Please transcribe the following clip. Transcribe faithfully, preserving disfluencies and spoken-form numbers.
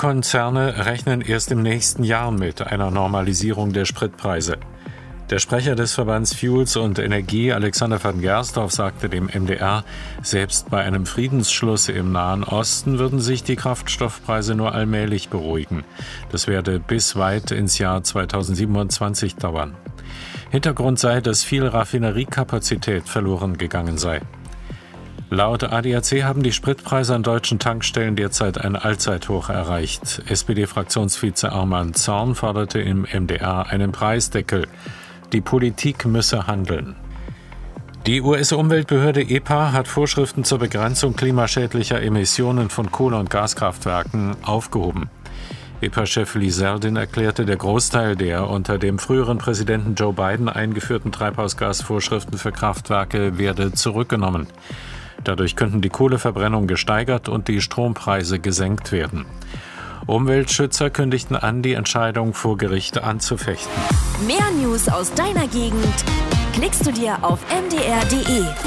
Ölkonzerne rechnen erst im nächsten Jahr mit einer Normalisierung der Spritpreise. Der Sprecher des Verbands Fuels und Energie, Alexander van Gersdorf, sagte dem M D R, selbst bei einem Friedensschluss im Nahen Osten würden sich die Kraftstoffpreise nur allmählich beruhigen. Das werde bis weit ins Jahr zweitausendsiebenundzwanzig dauern. Hintergrund sei, dass viel Raffineriekapazität verloren gegangen sei. Laut A D A C haben die Spritpreise an deutschen Tankstellen derzeit ein Allzeithoch erreicht. S P D-Fraktionsvize Arman Zorn forderte im M D R einen Preisdeckel. Die Politik müsse handeln. Die U S-Umweltbehörde E P A hat Vorschriften zur Begrenzung klimaschädlicher Emissionen von Kohle- und Gaskraftwerken aufgehoben. E P A-Chef Lee Zeldin erklärte, der Großteil der unter dem früheren Präsidenten Joe Biden eingeführten Treibhausgasvorschriften für Kraftwerke werde zurückgenommen. Dadurch könnten die Kohleverbrennung gesteigert und die Strompreise gesenkt werden. Umweltschützer kündigten an, die Entscheidung vor Gericht anzufechten. Mehr News aus deiner Gegend klickst du dir auf m d r punkt d e.